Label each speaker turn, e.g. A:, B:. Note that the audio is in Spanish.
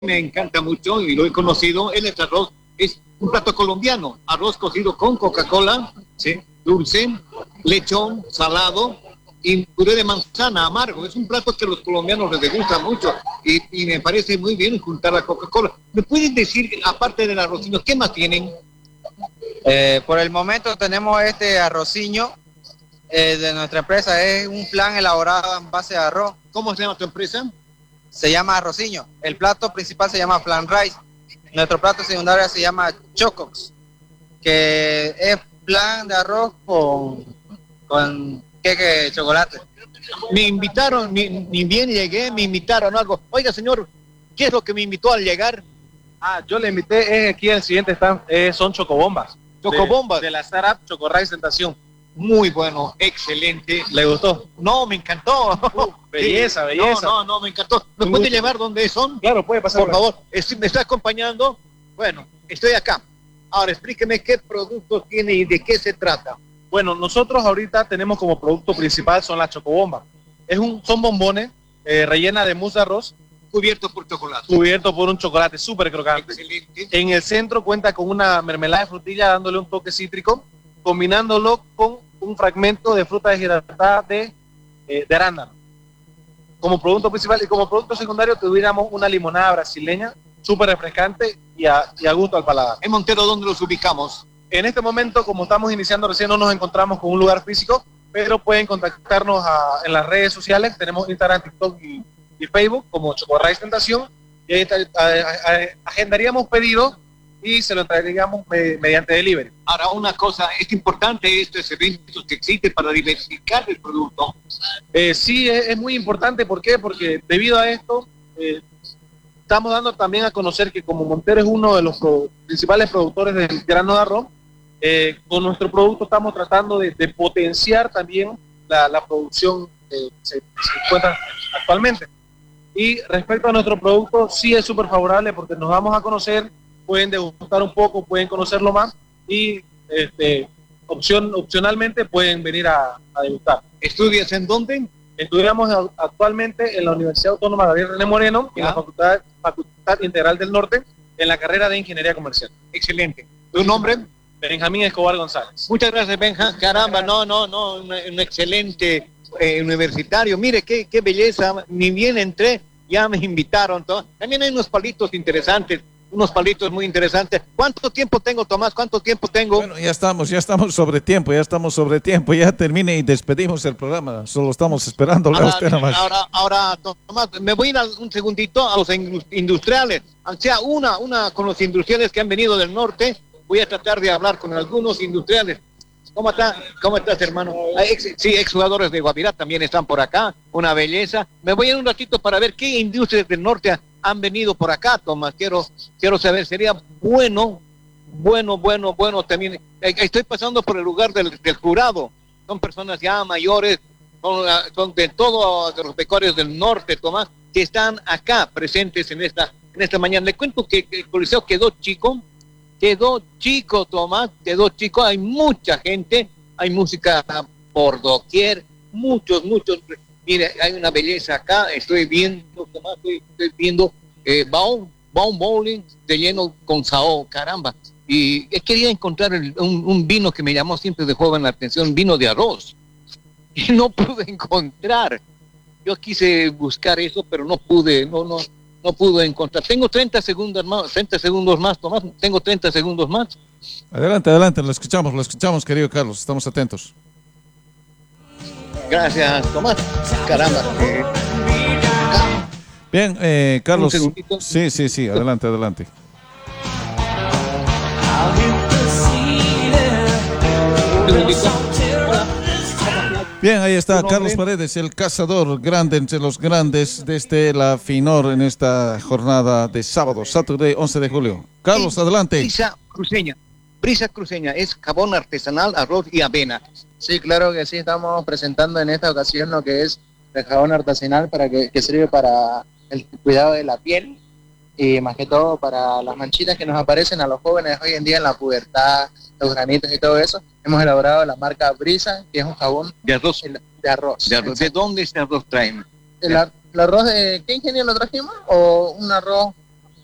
A: me encanta mucho y lo he conocido, el arroz es un plato colombiano, arroz cocido con Coca-Cola, ¿sí? Dulce, lechón, salado y puré de manzana amargo. Es un plato que a los colombianos les gusta mucho y me parece muy bien juntar la Coca-Cola. ¿Me pueden decir, aparte del arrocino, qué más tienen?
B: Por el momento tenemos este arrociño de nuestra empresa, es un flan elaborado en base de arroz.
A: ¿Cómo se llama tu empresa?
B: Se llama arrociño. El plato principal se llama flan rice. Nuestro plato secundario se llama chocox, que es flan de arroz con queque de chocolate.
A: Me invitaron, ni bien llegué, me invitaron algo. Oiga, señor, ¿qué es lo que me invitó al llegar?
C: Yo le invité, aquí el siguiente stand, son chocobombas.
A: Chocobombas.
C: De la startup Choco Rice Tentación.
A: Muy bueno, excelente.
C: ¿Le gustó?
A: No, me encantó.
C: Belleza, belleza.
A: No, me encantó. ¿Me puede llevar dónde son?
C: Claro, puede pasar.
A: Por favor, me está acompañando. Bueno, estoy acá. Ahora, explíqueme qué productos tiene y de qué se trata.
C: Bueno, nosotros ahorita tenemos como producto principal son las chocobombas. Son bombones rellena de mousse de arroz.
A: Cubierto por chocolate.
C: Cubierto por un chocolate súper crocante.
A: Excelente.
C: En el centro cuenta con una mermelada de frutilla dándole un toque cítrico, combinándolo con un fragmento de fruta deshidratada de arándano. Como producto principal y como producto secundario tuviéramos una limonada brasileña súper refrescante y a gusto al paladar.
A: En Montero, ¿dónde los ubicamos?
C: En este momento, como estamos iniciando recién, no nos encontramos con un lugar físico, pero pueden contactarnos en las redes sociales. Tenemos Instagram, TikTok y Facebook como Choco Rice Tentación. Y ahí agendaríamos pedidos y se lo entregaríamos mediante delivery.
A: Ahora, una cosa, es importante estos eventos que existen para diversificar el producto.
C: Sí, es muy importante. ¿Por qué? Porque debido a esto, estamos dando también a conocer que como Montero es uno de los principales productores del grano de arroz, con nuestro producto estamos tratando de potenciar también la producción que se encuentra actualmente. Y respecto a nuestro producto, sí es súper favorable porque nos vamos a conocer, pueden degustar un poco, pueden conocerlo más y opcionalmente pueden venir a degustar.
A: ¿Estudias en dónde?
C: Estudiamos actualmente en la Universidad Autónoma Gabriel René Moreno, en la Facultad Integral del Norte, en la carrera de Ingeniería Comercial.
A: Excelente. ¿Tu nombre?
C: Benjamín Escobar González.
A: Muchas gracias, Benja. Caramba, un excelente universitario. Mire, qué belleza. Ni bien entré, ya me invitaron. También hay unos palitos interesantes, unos palitos muy interesantes. ¿Cuánto tiempo tengo, Tomás? ¿Cuánto tiempo tengo?
D: Bueno, ya estamos sobre tiempo, ya termine y despedimos el programa. Solo estamos esperando a usted nada más.
A: Ahora, Tomás, me voy a ir un segundito a los industriales. O sea, una con los industriales que han venido del norte. Voy a tratar de hablar con algunos industriales. ¿Cómo estás, hermano? Ex jugadores de Guavirá también están por acá. Una belleza. Me voy en un ratito para ver qué industrias del norte han venido por acá, Tomás. Quiero saber, sería bueno también. Estoy pasando por el lugar del jurado. Son personas ya mayores, son de todos los pecuarios del norte, Tomás, que están acá presentes en esta mañana. Le cuento que el Coliseo quedó chico, Tomás, hay mucha gente, hay música por doquier, muchos, mire, hay una belleza acá, estoy viendo, Tomás, estoy viendo Baum Bowling de lleno con Sao, caramba, y quería encontrar un vino que me llamó siempre de joven la atención, vino de arroz, y no pude encontrar. Yo quise buscar eso, pero no pude encontrar. Tengo 30 segundos más, Tomás. Tengo 30 segundos más.
D: Adelante, lo escuchamos, querido Carlos. Estamos atentos.
A: Gracias, Tomás. Caramba.
D: Bien, Carlos.
A: Un segundito.
D: Sí, adelante.
A: Un segundito.
D: Bien, ahí está Carlos Paredes, el cazador grande entre los grandes desde la FINOR en esta jornada de sábado, Saturday 11 de julio. Carlos, adelante.
A: Brisa cruceña es jabón artesanal, arroz y avena.
B: Sí, claro que sí, estamos presentando en esta ocasión lo que es el jabón artesanal que sirve para el cuidado de la piel y más que todo para las manchitas que nos aparecen a los jóvenes hoy en día en la pubertad, los granitos y todo eso. Hemos elaborado la marca Brisa, que es un jabón
A: de arroz. ¿De dónde este arroz traen?
B: ¿El arroz de qué ingeniero lo trajimos? ¿O un arroz